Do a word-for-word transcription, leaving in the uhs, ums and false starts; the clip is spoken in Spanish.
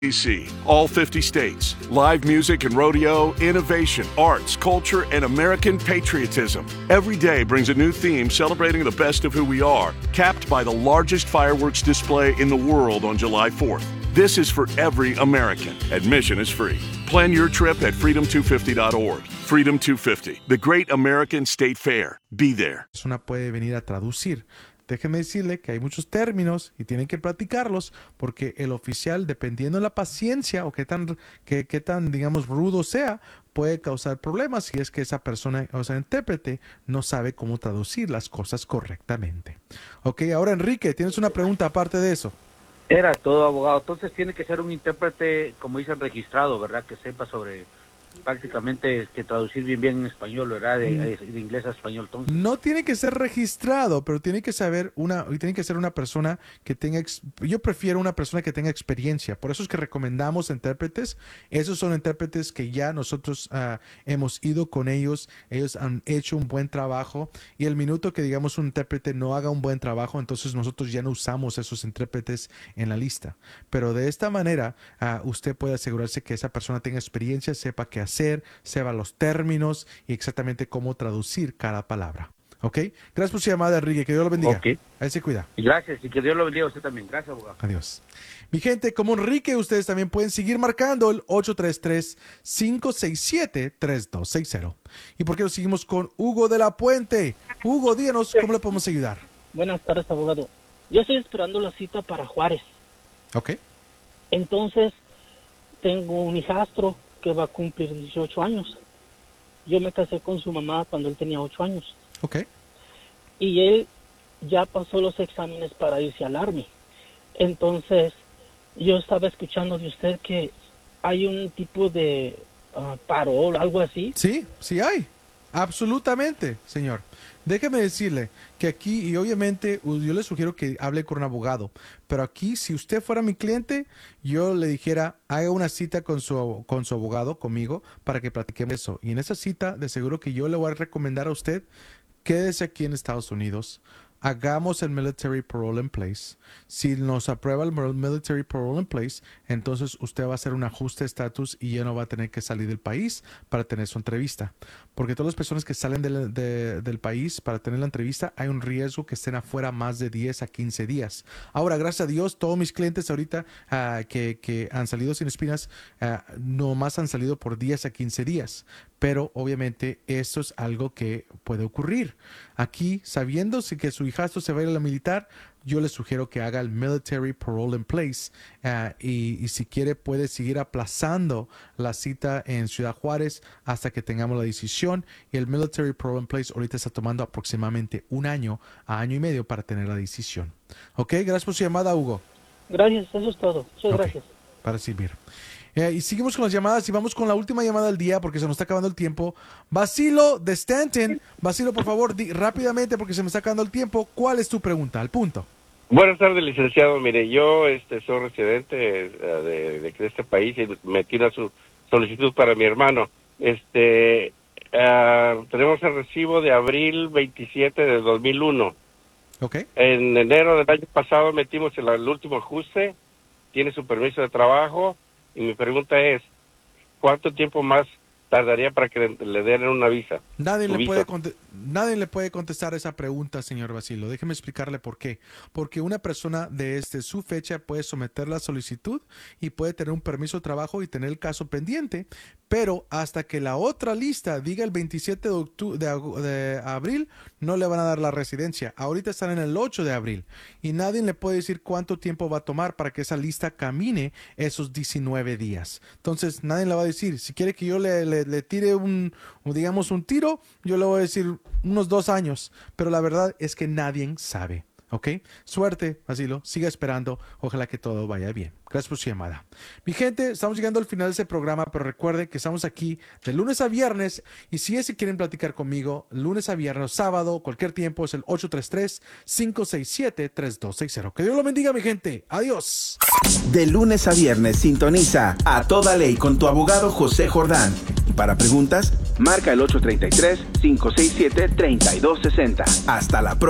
D C, all fifty states, live music and rodeo, innovation, arts, culture, and American patriotism. Every day brings a new theme celebrating the best of who we are, capped by the largest fireworks display in the world on July fourth. This is for every American. Admission is free. Plan your trip at freedom two fifty dot org. Freedom two fifty, the great American state fair. Be there. La persona puede venir a traducir. Déjeme decirle que hay muchos términos y tienen que practicarlos porque el oficial, dependiendo de la paciencia o qué tan, qué, qué tan, digamos, rudo sea, puede causar problemas si es que esa persona, o sea, intérprete, no sabe cómo traducir las cosas correctamente. Ok, ahora Enrique, ¿tienes una pregunta aparte de eso? Era todo, abogado. Entonces tiene que ser un intérprete, como dicen, registrado, ¿verdad? Que sepa sobre prácticamente que traducir bien bien en español, ¿verdad? De, de inglés a español. Entonces. No tiene que ser registrado, pero tiene que saber una, tiene que ser una persona que tenga, ex, yo prefiero una persona que tenga experiencia. Por eso es que recomendamos intérpretes. Esos son intérpretes que ya nosotros uh, hemos ido con ellos. Ellos han hecho un buen trabajo y el minuto que digamos un intérprete no haga un buen trabajo, entonces nosotros ya no usamos esos intérpretes en la lista. Pero de esta manera uh, usted puede asegurarse que esa persona tenga experiencia, sepa qué hacer, sepa los términos y exactamente cómo traducir cada palabra. ¿Ok? Gracias por su llamada, Enrique. Que Dios lo bendiga. Okay. Ahí se cuida. Y gracias. Y que Dios lo bendiga a usted también. Gracias, abogado. Adiós. Mi gente, como Enrique, ustedes también pueden seguir marcando el ocho tres tres, cinco seis siete, tres dos seis cero. ¿Y por qué lo seguimos con Hugo de la Puente? Hugo, díganos cómo le podemos ayudar. Buenas tardes, abogado. Yo estoy esperando la cita para Juárez. Ok. Entonces, tengo un hijastro que va a cumplir dieciocho años. Yo me casé con su mamá cuando él tenía ocho años. Ok. Y él ya pasó los exámenes para irse al Army. Entonces, yo estaba escuchando de usted que hay un tipo de uh, parol, algo así. Sí, sí hay. Absolutamente, señor. Déjeme decirle que aquí, y obviamente yo le sugiero que hable con un abogado, pero aquí si usted fuera mi cliente, yo le dijera, haga una cita con su, con su abogado, conmigo, para que platiquemos eso. Y en esa cita, de seguro que yo le voy a recomendar a usted, quédese aquí en Estados Unidos, hagamos el Military Parole in Place. Si nos aprueba el Military Parole in Place, entonces usted va a hacer un ajuste de estatus y ya no va a tener que salir del país para tener su entrevista. Porque todas las personas que salen de, de, del país para tener la entrevista, hay un riesgo que estén afuera más de diez a quince días. Ahora, gracias a Dios, todos mis clientes ahorita uh, que, que han salido sin espinas, uh, nomás han salido por diez a quince días. Pero obviamente esto es algo que puede ocurrir. Aquí, sabiendo que su hijastro se va a ir a la militar, yo le sugiero que haga el Military Parole in Place uh, y, y si quiere puede seguir aplazando la cita en Ciudad Juárez hasta que tengamos la decisión. Y el Military Parole in Place ahorita está tomando aproximadamente un año a año y medio para tener la decisión. Ok, gracias por su llamada, Hugo. Gracias, eso es todo. Muchas okay. gracias. Para servir. Eh, y seguimos con las llamadas y vamos con la última llamada del día porque se nos está acabando el tiempo. Basilo de Stanton. Basilo, por favor, di rápidamente porque se me está acabando el tiempo. ¿Cuál es tu pregunta? Al punto. Buenas tardes, licenciado. Mire, yo este, soy residente uh, de, de, de este país y metí una su solicitud para mi hermano. Este, uh, tenemos el recibo de abril veintisiete de dos mil uno. Okay. En enero del año pasado metimos el, el último ajuste. Tiene su permiso de trabajo. Y mi pregunta es, ¿cuánto tiempo más tardaría para que le, le den una visa? Nadie le, visa? puede nadie le puede contestar esa pregunta, señor Basilo. Déjeme explicarle por qué. Porque una persona desde su fecha puede someter la solicitud y puede tener un permiso de trabajo y tener el caso pendiente, pero hasta que la otra lista diga el veintisiete de, octubre, de, de abril, no le van a dar la residencia. Ahorita están en el ocho de abril y nadie le puede decir cuánto tiempo va a tomar para que esa lista camine esos diecinueve días. Entonces, nadie le va a decir, si quiere que yo le, le, le tire un, digamos, un tiro, yo le voy a decir unos dos años, pero la verdad es que nadie sabe. ¿Ok? Suerte, Basilo. Siga esperando. Ojalá que todo vaya bien. Gracias por su llamada. Mi gente, estamos llegando al final de este programa, pero recuerden que estamos aquí de lunes a viernes y si es que quieren platicar conmigo, lunes a viernes, sábado, cualquier tiempo, es el ocho tres tres, cinco seis siete, tres dos seis cero. Que Dios lo bendiga, mi gente. Adiós. De lunes a viernes, sintoniza A Toda Ley con tu abogado José Jordán. Y para preguntas, marca el ocho tres tres, cinco seis siete, tres dos seis cero. Hasta la próxima.